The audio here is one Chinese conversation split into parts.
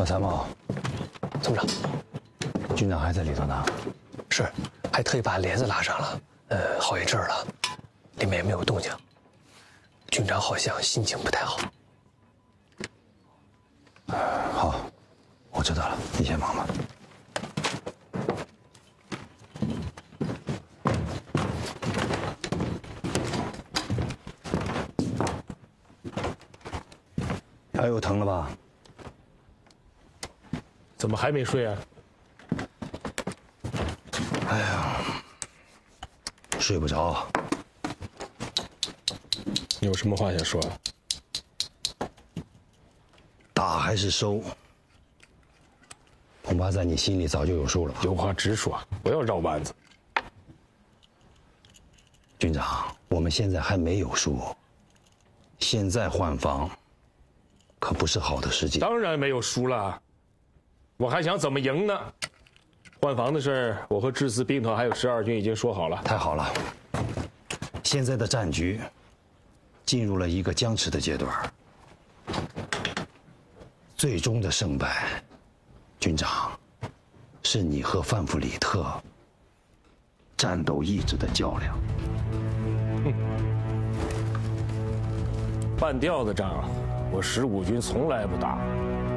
老参谋， 怎么着？ 军长还在里头呢。 是，还特意把帘子拉上了，好一阵儿了，里面也没有动静。军长好像心情不太好。 好，我知道了，你先忙吧。腰又疼了吧？ 怎么还没睡啊？ 哎呀，睡不着。 你有什么话想说？ 打还是收？恐怕在你心里早就有数了吧？ 有话直说，不要绕弯子。 军长，我们现在还没有输，现在换防可不是好的时机。 当然没有输了，我还想怎么赢呢？换防的事儿，我和致司兵团还有12军已经说好了。 太好了，现在的战局进入了一个僵持的阶段，最终的胜败，军长，是你和范弗里特战斗意志的较量。 半吊子仗，我15军从来不打。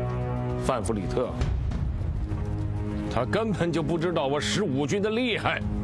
范弗里特，他根本就不知道我15军的厉害。